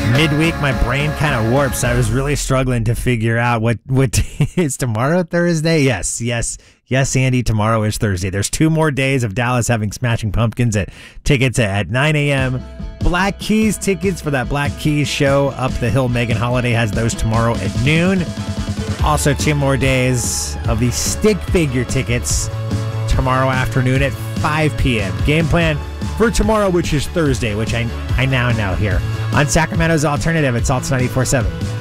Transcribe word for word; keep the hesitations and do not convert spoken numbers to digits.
midweek, my brain kind of warps. I was really struggling to figure out what, what day is tomorrow, Thursday? Yes, yes, yes, Andy, tomorrow is Thursday. There's two more days of Dallas having Smashing Pumpkins at tickets at nine a.m. Black Keys tickets for that Black Keys show up the hill. Megan Holiday has those tomorrow at noon. Also, two more days of the Stick Figure tickets tomorrow afternoon at five p.m. Game plan for tomorrow, which is Thursday, which I, I now know here on Sacramento's Alternative. It's Alt ninety-four point seven.